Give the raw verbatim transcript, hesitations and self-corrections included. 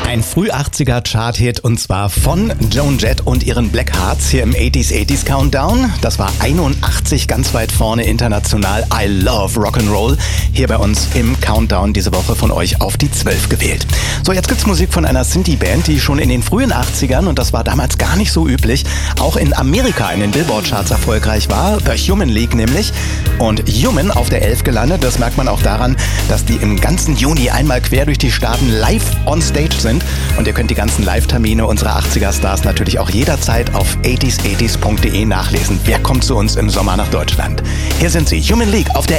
Ein Früh-achtziger-Chart-Hit und zwar von Joan Jett und ihren Blackhearts hier im achtziger achtziger Countdown. Das war einundachtzig, ganz weit vorne international. I love Rock'n'Roll. Hier bei uns im Countdown diese Woche von euch auf die zwölf gewählt. So, jetzt gibt's Musik von einer Synthie-Band, die schon in den frühen achtzigern, und das war damals gar nicht so üblich, auch in Amerika in den Billboard-Charts erfolgreich war. The Human League nämlich. Und Human auf der elf gelandet. Das merkt man auch daran, dass die im ganzen Juni einmal quer durch die Staaten live on stage sind. Und ihr könnt die ganzen Live-Termine unserer achtziger-Stars natürlich auch jederzeit auf achtziger achtziger punkt de nachlesen. Wer kommt zu uns im Sommer nach Deutschland? Hier sind sie, Human League auf der